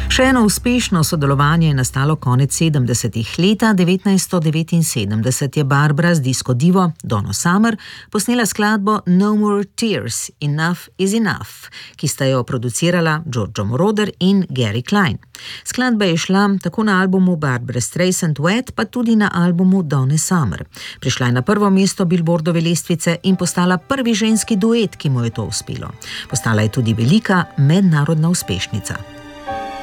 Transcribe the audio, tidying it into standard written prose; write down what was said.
Še eno uspešno sodelovanje je nastalo konec 70-ih. Leta 1979 je Barbara z disko divo Donno Summer posnela skladbo No More Tears, Enough is Enough, ki sta jo producirala Giorgio Moroder in Gary Klein. Skladba je šla tako na albumu Barbara Streisand Wet, pa tudi na albumu Donne Summer. Prišla je na prvo mesto Billboardove lestvice in postala prvi ženski duet, ki mu je to uspelo. Postala je tudi velika mednarodna uspešnica.